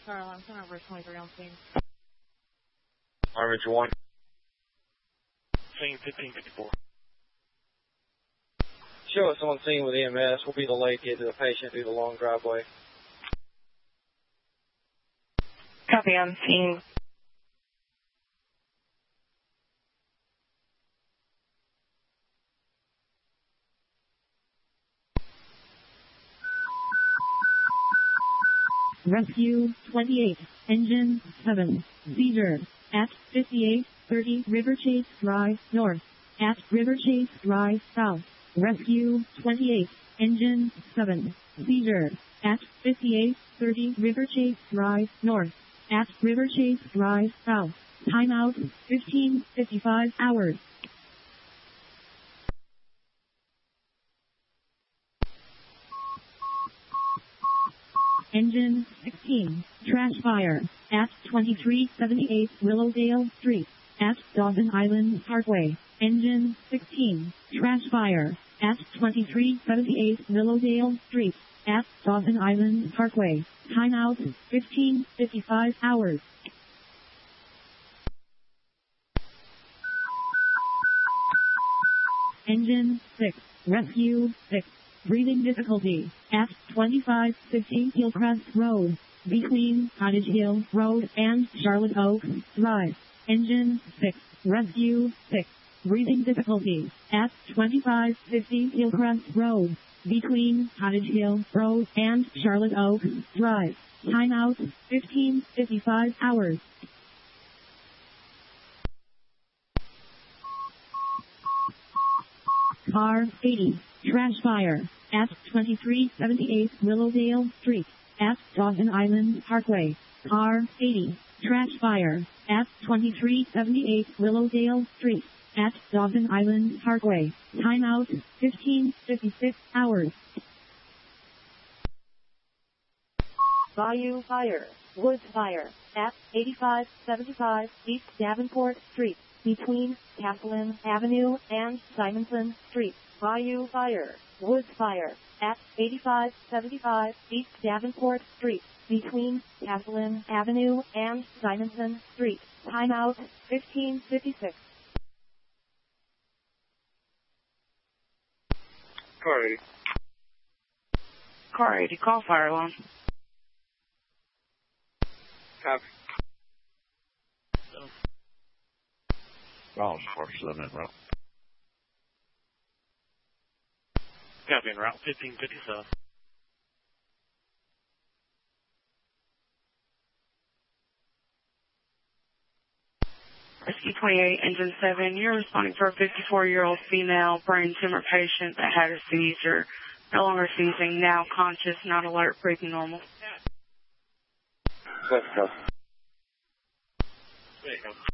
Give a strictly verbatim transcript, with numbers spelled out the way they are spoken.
Fire alarm, turn over twenty-three on scene. Orange one. Scene fifteen fifty-four. Show us on scene with E M S. We'll be delayed to get to the patient through the long driveway. Copy on scene. Rescue twenty-eight, engine seven, seizure, at fifty-eight thirty River Chase Drive North, at River Chase Drive South. Rescue twenty-eight, engine seven, seizure, at fifty-eight thirty River Chase Drive North, at River Chase Drive South. Timeout fifteen fifty-five hours. Engine sixteen, trash fire, at twenty-three seventy-eight Willowdale Street, at Dawson Island Parkway. Engine sixteen, trash fire, at twenty-three seventy-eight Willowdale Street, at Dawson Island Parkway. Timeout fifteen fifty-five hours. Engine six, rescue six. Breathing difficulty, at twenty-five fifty Hillcrest Road, between Cottage Hill Road and Charlotte Oaks Drive. Engine six, rescue six. Breathing difficulty, at twenty-five fifty Hillcrest Road, between Cottage Hill Road and Charlotte Oaks Drive. Timeout fifteen fifty-five hours. Car eighty, trash fire, at twenty-three seventy-eight Willowdale Street, at Dawson Island Parkway. Car eighty, trash fire, at twenty-three seventy-eight Willowdale Street, at Dawson Island Parkway. Timeout fifteen fifty-six hours. Bayou fire, woods fire, at eighty-five seventy-five East Davenport Street, between Castleton Avenue and Simonson Street. Bayou fire, woods fire, at eighty-five seventy-five East Davenport Street, between Castleton Avenue and Simonson Street. Timeout fifteen fifty-six. Car eighty. Car eighty, call fire alarm. Copy. Rollins four seven en route. Copy en route fifteen fifty-seven. Rescue twenty-eight, engine seven. You're responding for a fifty-four-year-old female brain tumor patient that had a seizure. No longer seizing, now conscious, not alert, breathing normal. Let's go. There you go.